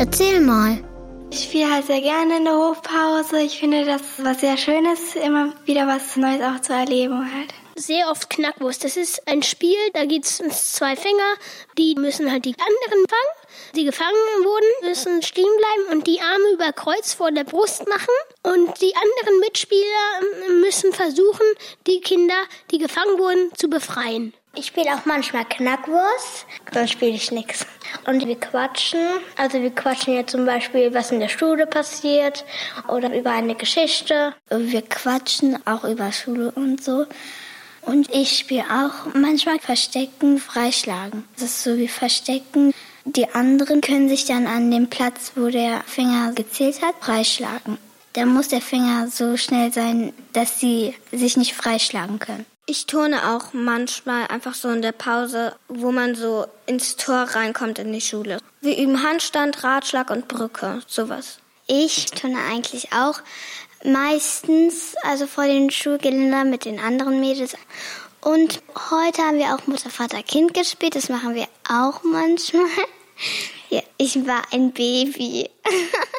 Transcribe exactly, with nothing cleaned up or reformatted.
Erzähl mal. Ich spiele halt sehr gerne in der Hofpause. Ich finde das was sehr Schönes, immer wieder was Neues auch zu erleben halt. Sehr oft Knackwurst. Das ist ein Spiel, da gibt es zwei Fänger, die müssen halt die anderen fangen. Die gefangen wurden, müssen stehen bleiben und die Arme über Kreuz vor der Brust machen. Und die anderen Mitspieler müssen versuchen, die Kinder, die gefangen wurden, zu befreien. Ich spiele auch manchmal Knackwurst, dann spiele ich nichts. Und wir quatschen, also wir quatschen ja zum Beispiel, was in der Schule passiert oder über eine Geschichte. Wir quatschen auch über Schule und so. Und ich spiele auch manchmal Verstecken, Freischlagen. Das ist so wie Verstecken. Die anderen können sich dann an dem Platz, wo der Fänger gezählt hat, freischlagen. Da muss der Fänger so schnell sein, dass sie sich nicht freischlagen können. Ich turne auch manchmal einfach so in der Pause, wo man so ins Tor reinkommt in die Schule. Wir üben Handstand, Ratschlag und Brücke, sowas. Ich turne eigentlich auch meistens, also vor den Schulgeländern mit den anderen Mädels. Und heute haben wir auch Mutter, Vater, Kind gespielt. Das machen wir auch manchmal. Ja, ich war ein Baby.